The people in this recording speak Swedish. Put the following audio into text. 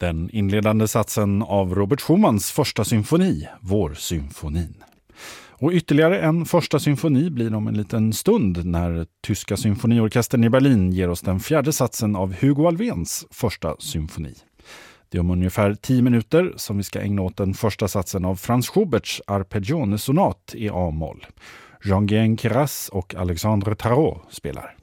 Den inledande satsen av Robert Schumanns första symfoni, Vårsymfonin. Och ytterligare en första symfoni blir om en liten stund när tyska symfoniorkestern i Berlin ger oss den fjärde satsen av Hugo Alfvéns första symfoni. Det är om ungefär 10 minuter som vi ska ägna åt den första satsen av Franz Schuberts Arpeggione-sonat i A-moll. Jean-Guyen Queyras och Alexandre Tarot spelar.